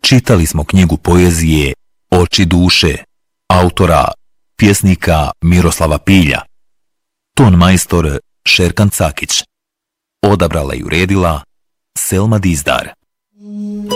Čitali smo knjigu poezije Oči duše, autora, pjesnika Miroslava Pilja. Ton majstor Šerkan Cakić. Odabrala i uredila Selma Dizdar.